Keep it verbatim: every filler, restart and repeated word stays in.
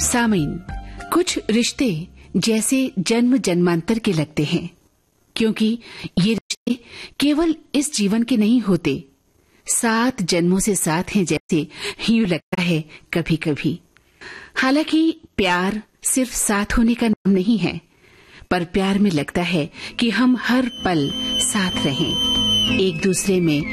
सामीन, कुछ रिश्ते जैसे जन्म जन्मांतर के लगते हैं, क्योंकि ये रिश्ते केवल इस जीवन के नहीं होते, सात जन्मों से साथ हैं जैसे यूं लगता है कभी कभी। हालांकि प्यार सिर्फ साथ होने का नाम नहीं है, पर प्यार में लगता है कि हम हर पल साथ रहें, एक दूसरे में